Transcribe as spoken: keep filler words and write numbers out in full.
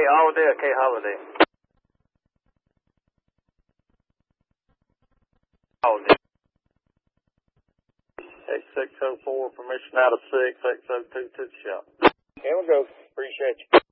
Hey, Holiday or K Holiday? Holiday. X six oh four, permission out of six, X oh two to the shop. Here we go. Appreciate you.